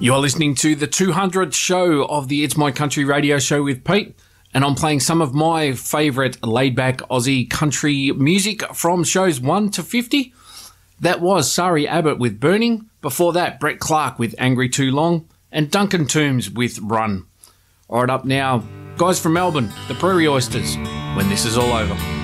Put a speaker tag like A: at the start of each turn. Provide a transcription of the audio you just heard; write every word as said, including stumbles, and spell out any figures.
A: You're listening to the two hundredth show of the It's My Country radio show with Pete, and I'm playing some of my favourite laid-back Aussie country music from shows one to fifty. That was Sari Abbott with Burning. Before that, Brett Clark with Angry Too Long, and Duncan Toombs with Run. All right, up now, guys from Melbourne, the Prairie Oysters, When This Is All Over.